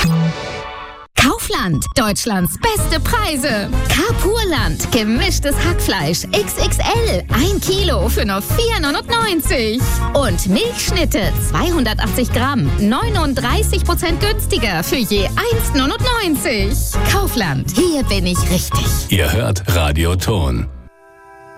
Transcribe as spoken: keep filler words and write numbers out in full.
Kaufland, Deutschlands beste Preise. Carpurland, gemischtes Hackfleisch X X L, ein Kilo für nur vier neunundneunzig. Und Milchschnitte, zweihundertachtzig Gramm, neununddreißig Prozent günstiger für je eins neunundneunzig. Kaufland, hier bin ich richtig. Ihr hört Radio Ton.